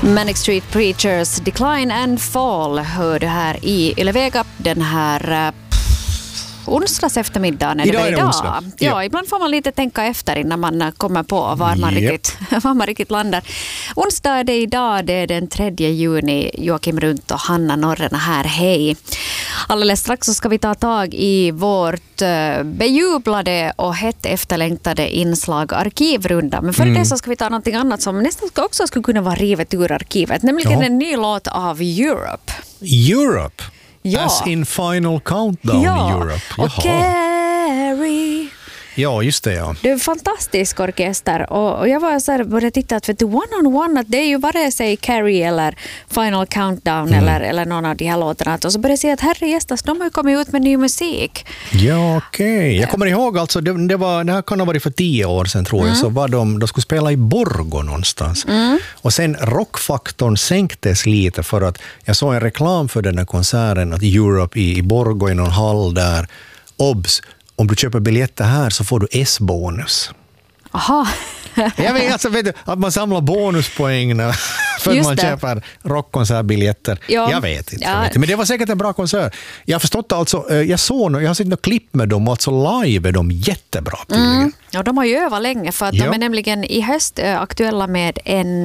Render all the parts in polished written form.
Manic Street Preachers, Decline and Fall hör du här i Yle Vega den här onsdags eftermiddagen. Idag är det onsdag. Ja, ibland får man lite tänka efter innan man kommer på var man riktigt landar. Onsdag är det idag, det är den 3 juni. Joakim Runt och Hanna Norrena här, hej. Alldeles strax så ska vi ta tag i vårt bejublade och hett efterlängtade inslag Arkivrunda. Men för det så ska vi ta någonting annat som nästan också skulle kunna vara rivet ur arkivet. Nämligen en ny låt av Europe. Europe? Ja. As in Final Countdown Europe. Och Carrie. Ja, just det, ja. Det är en fantastisk orkester och jag var så här, började titta att vet du, One on One, att det är ju vare sig Carrie eller Final Countdown eller någon av de här låtarna. Och så började jag säga att herre gästas, de har ju kommit ut med ny musik. Ja, okej. Jag kommer ihåg alltså, det här kan ha varit för 10 år sedan tror jag, så var de skulle spela i Borgå någonstans. Och sen rockfaktorn sänktes lite för att jag såg en reklam för den här konserten att Europe i Borgå i någon hall där. Obs! Om du köper biljetter här så får du S-bonus. Aha. Jag vet, alltså, vet du, att man samlar bonuspoäng för att man köper rockkonsertbiljetter. Ja. Jag vet inte. Men det var säkert en bra konsert. Jag har förstått alltså, jag har sett några klipp med dem och alltså live är de jättebra tydligen. Ja, de har ju övat länge för att de är nämligen i höst aktuella med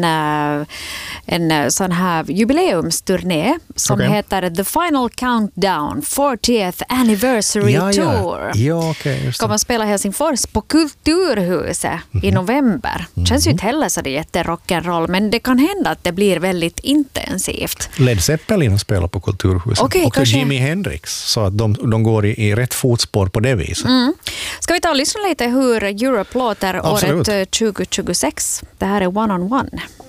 en sån här jubileumsturné som heter The Final Countdown 40th Anniversary Tour. Ja, okej. Just det. Kommer spela Helsingfors på Kulturhuset i november. Känns ju inte heller så det är jätterock'n'roll, men det kan hända att det blir väldigt intensivt. Led Zeppelin spelar på Kulturhuset och kanske Jimi Hendrix, så att de går i rätt fotspår på det viset. Ska vi ta och lyssna lite hur Europe låter Absolut. året 2026? Det här är One on One.